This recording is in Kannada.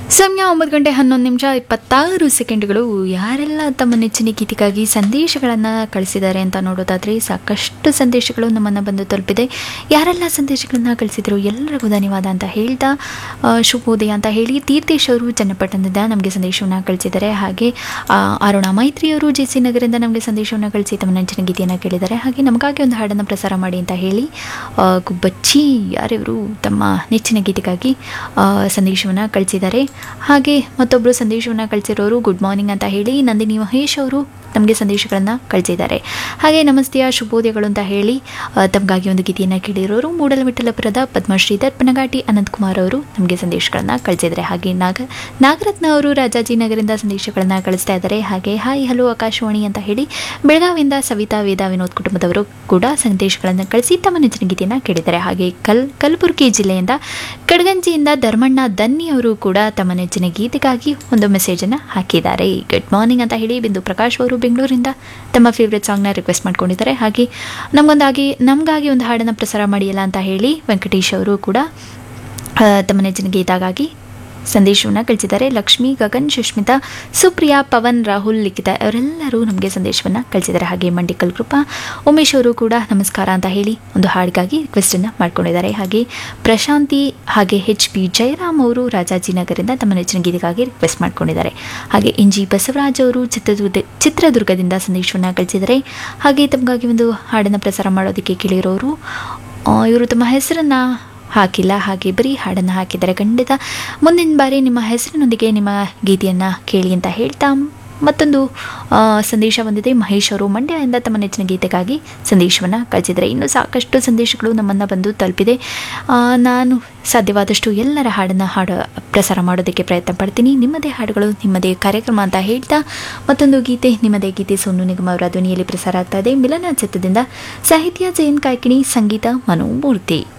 ಸಮಯ 9:11:26 ಯಾರೆಲ್ಲ ತಮ್ಮ ನೆಚ್ಚಿನ ಗೀತೆಗಾಗಿ ಸಂದೇಶಗಳನ್ನು ಕಳಿಸಿದ್ದಾರೆ ಅಂತ ನೋಡೋದಾದರೆ ಸಾಕಷ್ಟು ಸಂದೇಶಗಳು ನಮ್ಮನ್ನು ಬಂದು ತಲುಪಿದೆ. ಯಾರೆಲ್ಲ ಸಂದೇಶಗಳನ್ನು ಕಳಿಸಿದ್ರು ಎಲ್ಲರಿಗೂ ಧನ್ಯವಾದ ಅಂತ ಹೇಳ್ತಾ ಶುಭೋದಯ ಅಂತ ಹೇಳಿ ತೀರ್ಥೇಶ್ ಅವರು ಚನ್ನಪಟ್ಟಣದಿಂದ ನಮಗೆ ಸಂದೇಶವನ್ನು ಕಳಿಸಿದ್ದಾರೆ. ಹಾಗೆ ಅರುಣಾ ಮೈತ್ರಿ ಅವರು ಜೆ ಸಿ ನಗರದಿಂದ ನಮಗೆ ಸಂದೇಶವನ್ನು ಕಳಿಸಿ ತಮ್ಮ ನೆಚ್ಚಿನ ಗೀತೆಯನ್ನು ಕೇಳಿದ್ದಾರೆ. ಹಾಗೆ ನಮಗಾಗಿ ಒಂದು ಹಾಡನ್ನು ಪ್ರಸಾರ ಮಾಡಿ ಅಂತ ಹೇಳಿ ಗುಬ್ಬಚ್ಚಿ ಯಾರಿವರು ತಮ್ಮ ನೆಚ್ಚಿನ ಗೀತೆಗಾಗಿ ಸಂದೇಶವನ್ನು ಕಳಿಸಿದ್ದಾರೆ. ಹಾಗೆ ಮತ್ತೊಬ್ಬರು ಸಂದೇಶವನ್ನು ಕಳಿಸಿರೋರು ಗುಡ್ ಮಾರ್ನಿಂಗ್ ಅಂತ ಹೇಳಿ ನಂದಿನಿ ಮಹೇಶ್ ಅವರು ನಮಗೆ ಸಂದೇಶಗಳನ್ನು ಕಳಿಸಿದ್ದಾರೆ. ಹಾಗೆ ನಮಸ್ತೆಯ ಶುಭೋದಯಗಳು ಅಂತ ಹೇಳಿ ತಮಗಾಗಿ ಒಂದು ಗೀತೆಯನ್ನು ಕೇಳಿರೋರು ಮೂಡಲವಿಠಲಪುರದ ಪದ್ಮಶ್ರೀಧರ್ ಪನಗಾಟಿ ಅನಂತಕುಮಾರ್ ಅವರು ನಮಗೆ ಸಂದೇಶಗಳನ್ನು ಕಳಿಸಿದ್ದಾರೆ. ಹಾಗೆ ನಾಗರತ್ನ ಅವರು ರಾಜಾಜಿನಗರದಿಂದ ಸಂದೇಶಗಳನ್ನು ಕಳಿಸ್ತಾ ಇದ್ದಾರೆ. ಹಾಗೆ ಹಾಯ್ ಹಲೋ ಆಕಾಶವಾಣಿ ಅಂತ ಹೇಳಿ ಬೆಳಗಾವಿಯಿಂದ ಸವಿತಾ ವೇದಾ ವಿನೋದ್ ಕುಟುಂಬದವರು ಕೂಡ ಸಂದೇಶಗಳನ್ನು ಕಳಿಸಿ ತಮ್ಮ ನೆಚ್ಚಿನ ಗೀತೆಯನ್ನು ಕೇಳಿದ್ದಾರೆ. ಹಾಗೆ ಕಲಬುರಗಿ ಜಿಲ್ಲೆಯಿಂದ ಕಡಗಂಜಿಯಿಂದ ಧರ್ಮಣ್ಣ ದನ್ನಿ ಅವರು ಕೂಡ ತಮ್ಮ ನೆಚ್ಚಿನ ಗೀತೆಗಾಗಿ ಒಂದು ಮೆಸೇಜನ್ನು ಹಾಕಿದ್ದಾರೆ. ಗುಡ್ ಮಾರ್ನಿಂಗ್ ಅಂತ ಹೇಳಿ ಬಿಂದು ಪ್ರಕಾಶ್ ಅವರು ಬೆಂಗಳೂರಿಂದ ತಮ್ಮ ಫೇವ್ರೆಟ್ ಸಾಂಗ್ನ ರಿಕ್ವೆಸ್ಟ್ ಮಾಡ್ಕೊಂಡಿದ್ದಾರೆ. ಹಾಗೆ ನಮಗಾಗಿ ಒಂದು ಹಾಡನ್ನು ಪ್ರಸಾರ ಮಾಡಿಯಲ್ಲ ಅಂತ ಹೇಳಿ ವೆಂಕಟೇಶ್ ಅವರು ಕೂಡ ತಮ್ಮ ನೆಚ್ಚಿನ ಗೀತೆಗಾಗಿ ಸಂದೇಶವನ್ನು ಕಳಿಸಿದ್ದಾರೆ. ಲಕ್ಷ್ಮಿ, ಗಗನ್, ಸುಷ್ಮಿತಾ, ಸುಪ್ರಿಯಾ, ಪವನ್, ರಾಹುಲ್, ಲಿಖಿತಾ ಅವರೆಲ್ಲರೂ ನಮಗೆ ಸಂದೇಶವನ್ನು ಕಳಿಸಿದ್ದಾರೆ. ಹಾಗೆ ಮಂಡಿಕಲ್ ಕೃಪಾ ಉಮೇಶ್ ಅವರು ಕೂಡ ನಮಸ್ಕಾರ ಅಂತ ಹೇಳಿ ಒಂದು ಹಾಡಿಗಾಗಿ ರಿಕ್ವೆಸ್ಟನ್ನು ಮಾಡ್ಕೊಂಡಿದ್ದಾರೆ. ಹಾಗೆ ಪ್ರಶಾಂತಿ ಹಾಗೆ HP ಜಯರಾಮ್ ಅವರು ರಾಜಾಜಿನಗರದಿಂದ ತಮ್ಮ ನೆಚ್ಚಿನ ಗೀತೆಗಾಗಿ ರಿಕ್ವೆಸ್ಟ್ ಮಾಡ್ಕೊಂಡಿದ್ದಾರೆ. ಹಾಗೆ NG ಬಸವರಾಜ್ ಅವರು ಚಿತ್ರದುರ್ಗದಿಂದ ಸಂದೇಶವನ್ನು ಕಳಿಸಿದ್ದಾರೆ. ಹಾಗೆ ತಮಗಾಗಿ ಒಂದು ಹಾಡನ್ನು ಪ್ರಸಾರ ಮಾಡೋದಕ್ಕೆ ಕೇಳಿರೋರು ಇವರು ತಮ್ಮ ಹೆಸರನ್ನು ಹಾಕಿಲ್ಲ, ಹಾಗೆ ಬರೀ ಹಾಡನ್ನು ಹಾಕಿದ್ದಾರೆ. ಖಂಡಿತ ಮುಂದಿನ ಬಾರಿ ನಿಮ್ಮ ಹೆಸರಿನೊಂದಿಗೆ ನಿಮ್ಮ ಗೀತೆಯನ್ನು ಕೇಳಿ ಅಂತ ಹೇಳ್ತಾ ಮತ್ತೊಂದು ಸಂದೇಶ ಬಂದಿದೆ. ಮಹೇಶ್ ಅವರು ಮಂಡ್ಯದಿಂದ ತಮ್ಮ ನೆಚ್ಚಿನ ಗೀತೆಗಾಗಿ ಸಂದೇಶವನ್ನು ಕಳಿಸಿದರೆ ಇನ್ನೂ ಸಾಕಷ್ಟು ಸಂದೇಶಗಳು ನಮ್ಮನ್ನು ಬಂದು ತಲುಪಿದೆ. ನಾನು ಸಾಧ್ಯವಾದಷ್ಟು ಎಲ್ಲರ ಹಾಡನ್ನು ಪ್ರಸಾರ ಮಾಡೋದಕ್ಕೆ ಪ್ರಯತ್ನ ಪಡ್ತೀನಿ. ನಿಮ್ಮದೇ ಹಾಡುಗಳು ನಿಮ್ಮದೇ ಕಾರ್ಯಕ್ರಮ ಅಂತ ಹೇಳ್ತಾ ಮತ್ತೊಂದು ಗೀತೆ ನಿಮ್ಮದೇ ಗೀತೆ ಸೋನು ನಿಗಮ್ ಅವರ ಧ್ವನಿಯಲ್ಲಿ ಪ್ರಸಾರ ಆಗ್ತಾ ಇದೆ. ಮಿಲನ ಚಿತ್ರದಿಂದ ಸಾಹಿತ್ಯ ಜಯನ್ ಕಾಯ್ಕಿಣಿ, ಸಂಗೀತ ಮನೋಮೂರ್ತಿ.